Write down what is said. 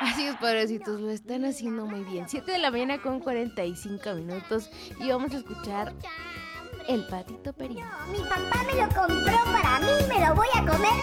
Así es, padrecitos, lo están haciendo muy bien. 7 de la mañana con 45 minutos y vamos a escuchar El Patito Pérez. Mi papá me lo compró para mí, me lo voy a comer